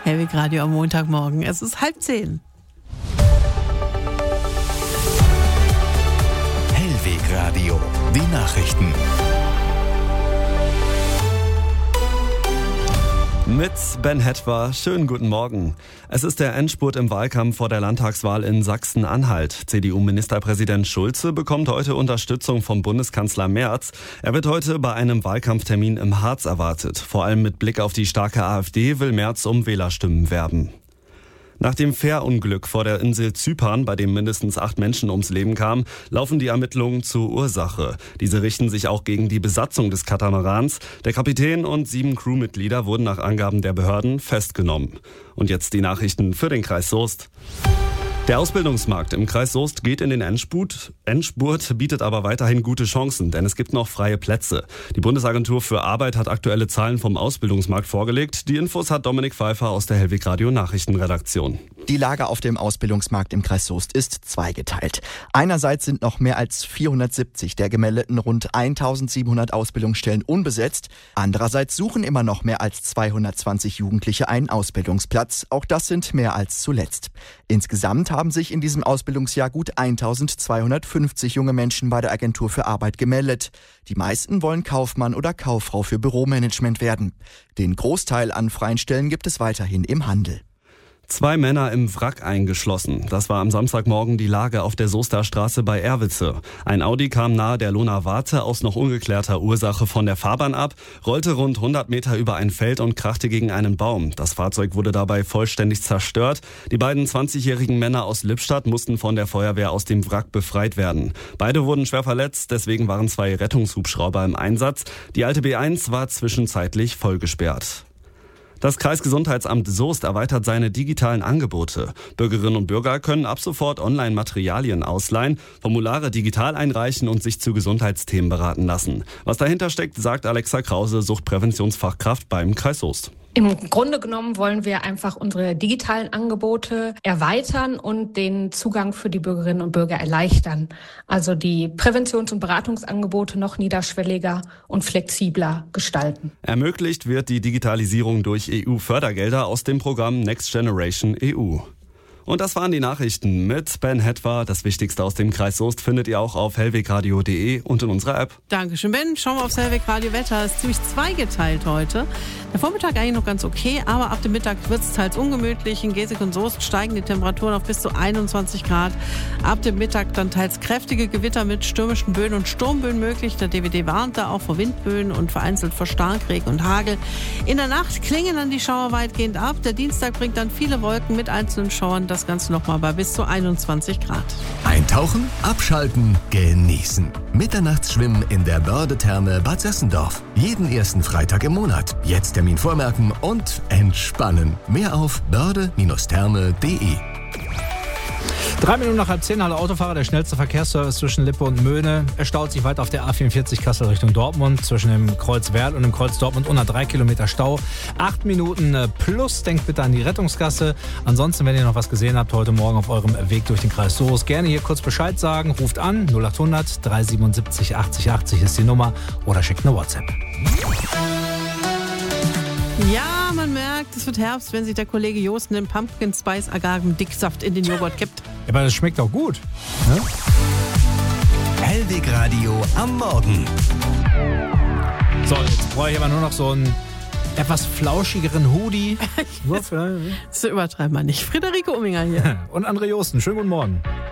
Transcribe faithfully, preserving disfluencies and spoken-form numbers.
Hellweg Radio am Montagmorgen. Es ist halb zehn. Hellweg Radio, die Nachrichten. Mit Ben Hetwer, schönen guten Morgen. Es ist der Endspurt im Wahlkampf vor der Landtagswahl in Sachsen-Anhalt. C D U-Ministerpräsident Schulze bekommt heute Unterstützung vom Bundeskanzler Merz. Er wird heute bei einem Wahlkampftermin im Harz erwartet. Vor allem mit Blick auf die starke AfD will Merz um Wählerstimmen werben. Nach dem Fährunglück vor der Insel Zypern, bei dem mindestens acht Menschen ums Leben kamen, laufen die Ermittlungen zur Ursache. Diese richten sich auch gegen die Besatzung des Katamarans. Der Kapitän und sieben Crewmitglieder wurden nach Angaben der Behörden festgenommen. Und jetzt die Nachrichten für den Kreis Soest. Der Ausbildungsmarkt im Kreis Soest geht in den Endspurt, Endspurt, bietet aber weiterhin gute Chancen, denn es gibt noch freie Plätze. Die Bundesagentur für Arbeit hat aktuelle Zahlen vom Ausbildungsmarkt vorgelegt. Die Infos hat Dominik Pfeiffer aus der Hellweg Radio Nachrichtenredaktion. Die Lage auf dem Ausbildungsmarkt im Kreis Soest ist zweigeteilt. Einerseits sind noch mehr als vierhundertsiebzig der gemeldeten rund eintausendsiebenhundert Ausbildungsstellen unbesetzt. Andererseits suchen immer noch mehr als zweihundertzwanzig Jugendliche einen Ausbildungsplatz. Auch das sind mehr als zuletzt. Insgesamt haben sich in diesem Ausbildungsjahr gut eintausendzweihundertfünfzig junge Menschen bei der Agentur für Arbeit gemeldet. Die meisten wollen Kaufmann oder Kauffrau für Büromanagement werden. Den Großteil an freien Stellen gibt es weiterhin im Handel. Zwei Männer im Wrack eingeschlossen. Das war am Samstagmorgen die Lage auf der Soester Straße bei Erwitze. Ein Audi kam nahe der Lohner Warte aus noch ungeklärter Ursache von der Fahrbahn ab, rollte rund hundert Meter über ein Feld und krachte gegen einen Baum. Das Fahrzeug wurde dabei vollständig zerstört. Die beiden zwanzigjährigen Männer aus Lippstadt mussten von der Feuerwehr aus dem Wrack befreit werden. Beide wurden schwer verletzt, deswegen waren zwei Rettungshubschrauber im Einsatz. Die alte B eins war zwischenzeitlich vollgesperrt. Das Kreisgesundheitsamt Soest erweitert seine digitalen Angebote. Bürgerinnen und Bürger können ab sofort Online-Materialien ausleihen, Formulare digital einreichen und sich zu Gesundheitsthemen beraten lassen. Was dahinter steckt, sagt Alexa Krause, Suchtpräventionsfachkraft beim Kreis Soest. Im Grunde genommen wollen wir einfach unsere digitalen Angebote erweitern und den Zugang für die Bürgerinnen und Bürger erleichtern. Also die Präventions- und Beratungsangebote noch niederschwelliger und flexibler gestalten. Ermöglicht wird die Digitalisierung durch E U-Fördergelder aus dem Programm Next Generation E U. Und das waren die Nachrichten mit Ben Hetwer. Das Wichtigste aus dem Kreis Soest findet ihr auch auf hellwegradio punkt de und in unserer App. Dankeschön, Ben. Schauen wir aufs Hellweg Radio Wetter. Es ist ziemlich zweigeteilt heute. Der Vormittag eigentlich noch ganz okay, aber ab dem Mittag wird es teils ungemütlich. In Geseke und Soest steigen die Temperaturen auf bis zu einundzwanzig Grad. Ab dem Mittag dann teils kräftige Gewitter mit stürmischen Böen und Sturmböen möglich. Der D W D warnt da auch vor Windböen und vereinzelt vor Starkregen und Hagel. In der Nacht klingen dann die Schauer weitgehend ab. Der Dienstag bringt dann viele Wolken mit einzelnen Schauern. Das Ganze nochmal bei bis zu einundzwanzig Grad. Eintauchen, abschalten, genießen. Mitternachtsschwimmen in der Börde-Therme Bad Sessendorf. Jeden ersten Freitag im Monat. Jetzt Termin vormerken und entspannen. Mehr auf börde Therme punkt de. Drei Minuten nach halb zehn, hallo Autofahrer, der schnellste Verkehrsservice zwischen Lippe und Möhne. Er staut sich weiter auf der A vierundvierzig Kassel Richtung Dortmund. Zwischen dem Kreuz Werl und dem Kreuz Dortmund unter drei Kilometer Stau. Acht Minuten plus, denkt bitte an die Rettungsgasse. Ansonsten, wenn ihr noch was gesehen habt heute Morgen auf eurem Weg durch den Kreis Soest, gerne hier kurz Bescheid sagen. Ruft an, null achthundert dreihundertsiebenundsiebzig achtzig achtzig ist die Nummer oder schickt eine WhatsApp. Ja, man merkt, es wird Herbst, wenn sich der Kollege Josten den Pumpkin Spice Agavendicksaft in den Joghurt kippt. Ja, aber das schmeckt auch gut. Ne? Hellweg Radio am Morgen. So, jetzt brauche ich aber nur noch so einen etwas flauschigeren Hoodie. Das übertreiben wir nicht. Friederike Umminger hier. Und André Josten, schönen guten Morgen.